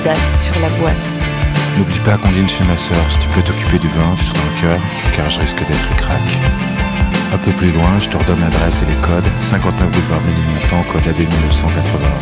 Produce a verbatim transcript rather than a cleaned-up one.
date sur la boîte. N'oublie pas qu'on dîne chez ma sœur, si tu peux t'occuper du vin, tu seras un cœur, car je risque d'être crack. Un peu plus loin, je te redonne l'adresse et les codes, cinquante-neuf boulevard Ménilmontant, code A B mille neuf cent quatre-vingt-un.